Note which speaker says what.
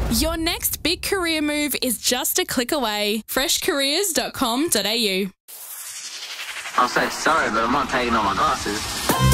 Speaker 1: Your next big career move is just a click away. freshcareers.com.au.
Speaker 2: I'm so sorry, but I'm not taking off my glasses.